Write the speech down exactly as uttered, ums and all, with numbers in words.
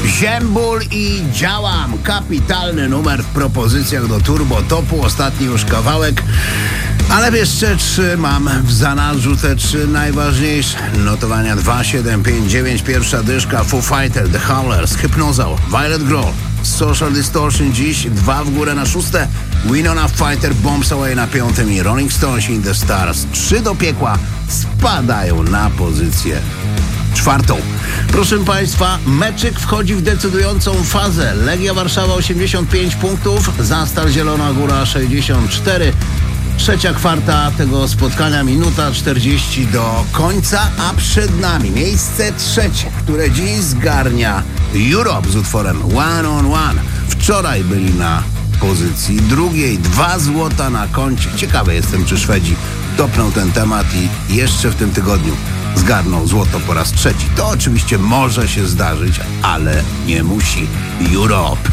Ziembul i działam. Kapitalny numer w propozycjach do Turbo Topu. Ostatni już kawałek. Ale jeszcze trzy mam w zanadrzu, te trzy najważniejsze. Notowania dwa, siedem, pięć, dziewięć. Pierwsza dyszka Foo Fighter, The Howlers, Hypnozaur, Violet Grohl, Social Distortion dziś. Dwa w górę na szóste. Winona Fighter, Bombs Away na piątym i Rolling Stones in the Stars. Trzy do piekła spadają na pozycję czwartą. Proszę Państwa, meczyk wchodzi w decydującą fazę. Legia Warszawa osiemdziesiąt pięć punktów, Zastal Zielona Góra sześćdziesiąt cztery. Trzecia kwarta tego spotkania, minuta czterdzieści do końca, a przed nami miejsce trzecie, które dziś zgarnia Europe z utworem One on One. Wczoraj byli na pozycji drugiej, dwa złota na koncie. Ciekawy jestem, czy Szwedzi dopną ten temat i jeszcze w tym tygodniu zgarną złoto po raz trzeci. To oczywiście może się zdarzyć, ale nie musi. Europe.